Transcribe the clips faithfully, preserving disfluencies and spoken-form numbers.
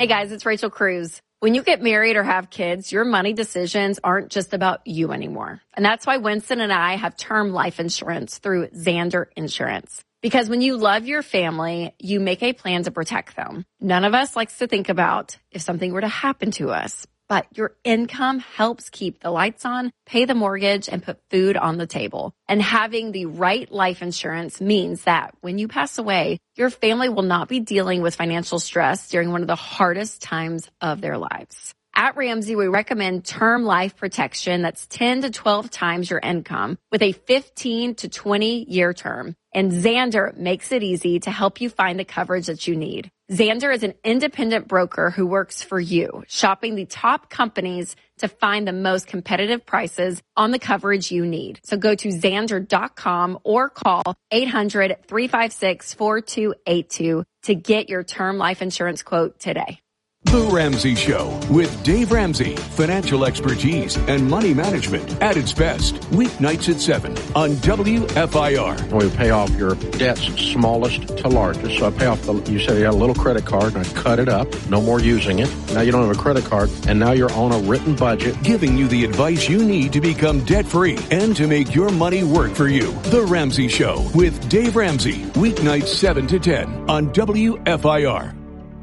Hey guys, it's Rachel Cruz. When you get married or have kids, your money decisions aren't just about you anymore. And that's why Winston and I have term life insurance through Zander Insurance. Because when you love your family, you make a plan to protect them. None of us likes to think about if something were to happen to us, but your income helps keep the lights on, pay the mortgage, and put food on the table. And having the right life insurance means that when you pass away, your family will not be dealing with financial stress during one of the hardest times of their lives. At Ramsey, we recommend term life protection that's ten to twelve times your income with a fifteen to twenty year term. And Zander makes it easy to help you find the coverage that you need. Zander is an independent broker who works for you, shopping the top companies to find the most competitive prices on the coverage you need. So go to Zander dot com or call eight hundred, three five six, four two eight two to get your term life insurance quote today. The Ramsey Show with Dave Ramsey. Financial expertise and money management at its best. Weeknights at seven on W F I R. We pay off your debts smallest to largest. So I pay off the, you said you had a little credit card and I cut it up. No more using it. Now you don't have a credit card and now you're on a written budget. Giving you the advice you need to become debt free and to make your money work for you. The Ramsey Show with Dave Ramsey. Weeknights seven to ten on W F I R.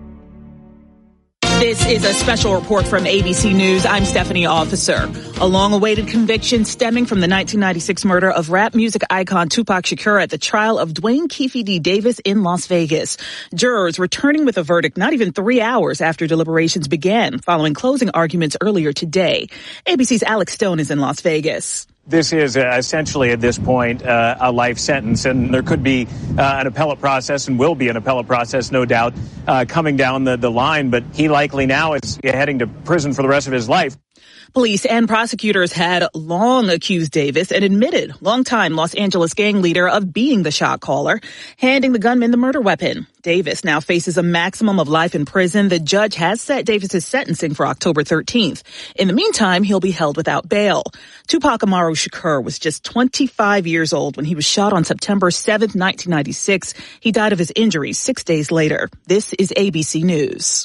This is a special report from A B C News. I'm Stephanie Officer. A long-awaited conviction stemming from the nineteen ninety-six murder of rap music icon Tupac Shakur at the trial of Dwayne Keefe D. Davis in Las Vegas. Jurors returning with a verdict not even three hours after deliberations began, following closing arguments earlier today. A B C's Alex Stone is in Las Vegas. This is uh, essentially at this point uh, a life sentence, and there could be uh, an appellate process and will be an appellate process, no doubt, uh, coming down the, the line. But he likely now is heading to prison for the rest of his life. Police and prosecutors had long accused Davis, an admitted longtime Los Angeles gang leader, of being the shot caller, handing the gunman the murder weapon. Davis now faces a maximum of life in prison. The judge has set Davis's sentencing for October thirteenth. In the meantime, he'll be held without bail. Tupac Amaru Shakur was just twenty-five years old when he was shot on September seventh, nineteen ninety-six. He died of his injuries six days later. This is A B C News.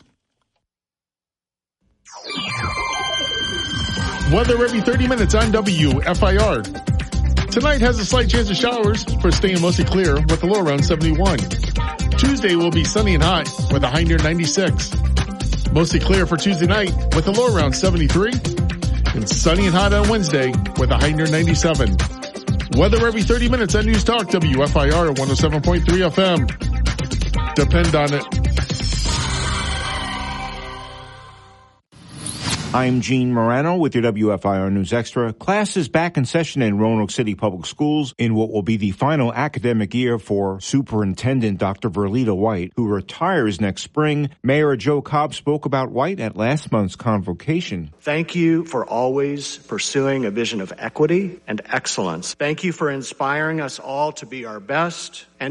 Weather every thirty minutes on W F I R. Tonight has a slight chance of showers, for staying mostly clear with a low around seventy-one. Tuesday will be sunny and hot with a high near ninety-six. Mostly clear for Tuesday night with a low around seventy-three. And sunny and hot on Wednesday with a high near ninety-seven. Weather every thirty minutes on News Talk W F I R one oh seven point three F M. Depend on it. I'm Gene Morano with your W F I R News Extra. Class is back in session in Roanoke City Public Schools in what will be the final academic year for Superintendent Doctor Verlita White, who retires next spring. Mayor Joe Cobb spoke about White at last month's convocation. Thank you for always pursuing a vision of equity and excellence. Thank you for inspiring us all to be our best and